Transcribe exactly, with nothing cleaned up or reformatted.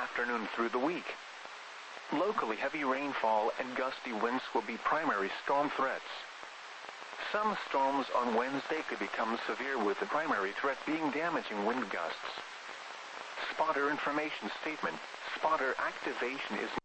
afternoon through the week. Locally, heavy rainfall and gusty winds will be primary storm threats. Some storms on Wednesday could become severe, with the primary threat being damaging wind gusts. Spotter information statement. Spotter activation is